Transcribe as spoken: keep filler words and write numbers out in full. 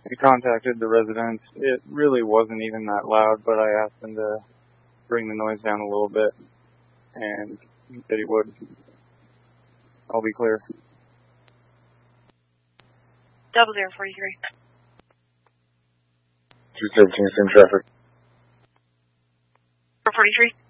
We contacted the residents. It really wasn't even that loud, but I asked him to bring the noise down a little bit, and he said he would. I'll be clear. Double zero forty-three. two seventeen, same traffic. four forty-three.